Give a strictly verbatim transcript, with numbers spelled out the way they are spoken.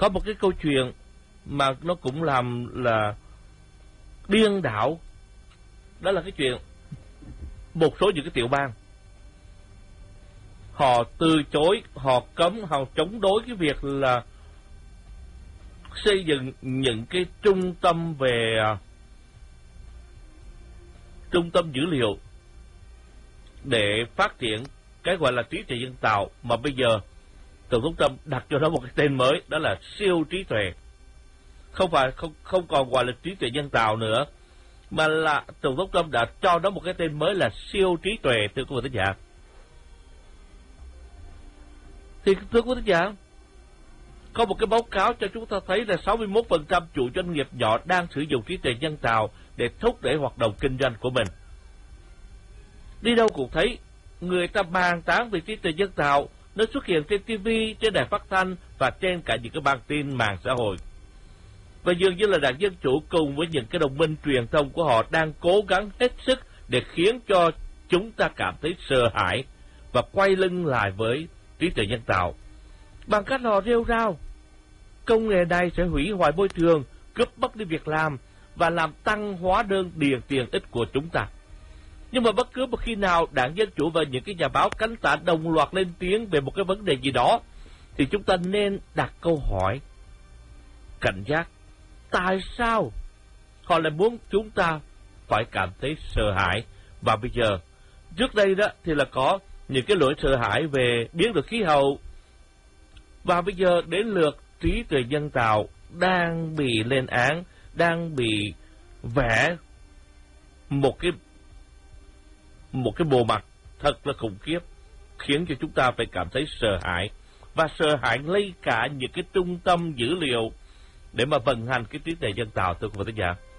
Có một cái câu chuyện mà nó cũng làm là điên đảo, đó là cái chuyện một số những cái tiểu bang họ từ chối, họ cấm, họ chống đối cái việc là xây dựng những cái trung tâm về uh, trung tâm dữ liệu để phát triển cái gọi là trí tuệ nhân tạo, mà bây giờ Tổng thống Trump đặt cho nó một cái tên mới, đó là siêu trí tuệ. Không phải không không còn gọi là trí tuệ nhân tạo nữa, mà là Tổng thống Trump đã cho nó một cái tên mới là siêu trí tuệ, thưa quý vị thính giả. Thì thưa quý thính giả, có một cái báo cáo cho chúng ta thấy là sáu mươi mốt phần trăm chủ doanh nghiệp nhỏ đang sử dụng trí tuệ nhân tạo để thúc đẩy hoạt động kinh doanh của mình. Đi đâu cũng thấy người ta bàn tán về trí tuệ nhân tạo, nó xuất hiện trên ti vi, trên đài phát thanh và trên cả những cái bản tin mạng xã hội. Và dường như là đảng Dân Chủ cùng với những cái đồng minh truyền thông của họ đang cố gắng hết sức để khiến cho chúng ta cảm thấy sợ hãi và quay lưng lại với trí tuệ nhân tạo. Bằng cách họ rêu rao, công nghệ này sẽ hủy hoại môi trường, cướp mất đi việc làm và làm tăng hóa đơn điền tiền ích của chúng ta. Nhưng mà bất cứ một khi nào đảng Dân Chủ và những cái nhà báo cánh tả đồng loạt lên tiếng về một cái vấn đề gì đó, thì chúng ta nên đặt câu hỏi cảnh giác. Tại sao họ lại muốn chúng ta phải cảm thấy sợ hãi? Và bây giờ, trước đây đó thì là có những cái nỗi sợ hãi về biến đổi khí hậu, và bây giờ đến lượt trí tuệ nhân tạo đang bị lên án, đang bị vẽ một cái một cái bộ mặt thật là khủng khiếp, khiến cho chúng ta phải cảm thấy sợ hãi, và sợ hãi lấy cả những cái trung tâm dữ liệu để mà vận hành cái trí tuệ nhân tạo, thưa quý vị thính giả.